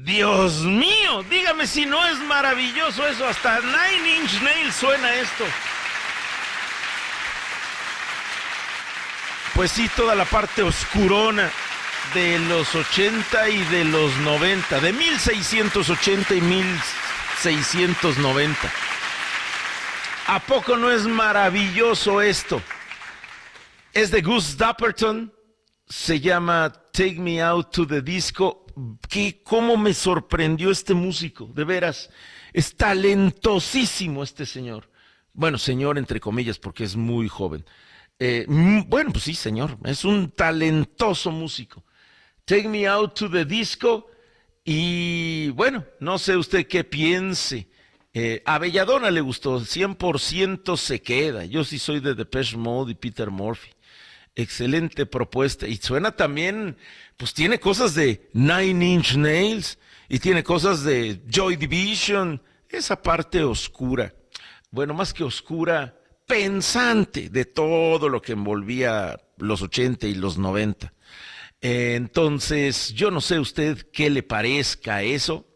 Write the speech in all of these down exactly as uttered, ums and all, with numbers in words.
Dios mío, dígame si no es maravilloso eso. Hasta Nine Inch Nails suena esto. Pues sí, toda la parte oscurona de los ochenta y de los noventa, de mil seiscientos ochenta y mil seiscientos noventa. ¿A poco no es maravilloso esto? Es de Gus Dapperton, se llama Take Me Out to the Disco. ¿Qué, cómo me sorprendió este músico? De veras, es talentosísimo este señor. Bueno, señor entre comillas, porque es muy joven. Eh, bueno, pues sí, señor, es un talentoso músico. Take Me Out to the Disco. Y bueno, no sé usted qué piense. Eh, a Belladonna le gustó, cien por ciento se queda. Yo sí soy de Depeche Mode y Peter Murphy. Excelente propuesta. Y suena también, pues tiene cosas de Nine Inch Nails y tiene cosas de Joy Division. Esa parte oscura, bueno, más que oscura, pensante de todo lo que envolvía los ochenta y los noventa. Eh, entonces, yo no sé usted qué le parezca eso.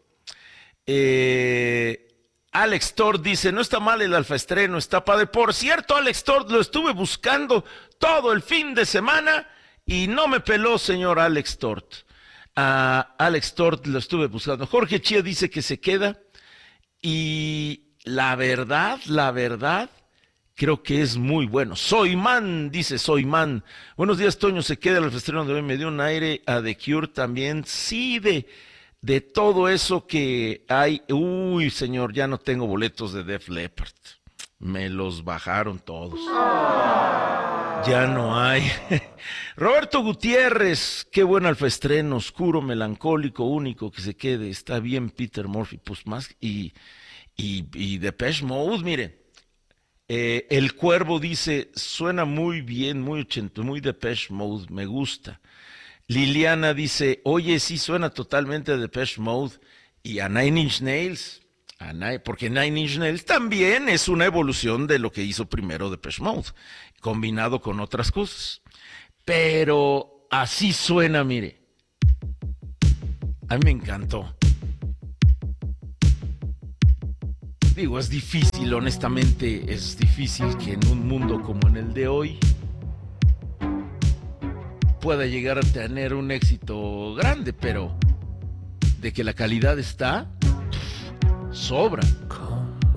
Eh... Alex Tord dice, no está mal el alfaestreno, está padre. Por cierto, Alex Tord, lo estuve buscando todo el fin de semana y no me peló, señor Alex Tord. Uh, Alex Tord lo estuve buscando. Jorge Chía dice que se queda y la verdad, la verdad, creo que es muy bueno. Soy man, dice Soy man. Buenos días, Toño, se queda el alfaestreno de hoy. Me dio un aire a The Cure también. Sí, de... De todo eso que hay, uy, señor, ya no tengo boletos de Def Leppard. Me los bajaron todos. Ya no hay. Roberto Gutiérrez, qué buen alfaestreno, oscuro, melancólico, único, que se quede. Está bien Peter Murphy, pues más. Y, y, y Depeche Mode, miren. Eh, el Cuervo dice, suena muy bien, muy ochenta, muy Depeche Mode, me gusta. Liliana dice, oye, sí suena totalmente a Depeche Mode y a Nine Inch Nails, a Nine, porque Nine Inch Nails también es una evolución de lo que hizo primero Depeche Mode, combinado con otras cosas. Pero así suena, mire. A mí me encantó. Digo, es difícil, honestamente, es difícil que en un mundo como en el de hoy pueda llegar a tener un éxito grande, pero de que la calidad está, sobra.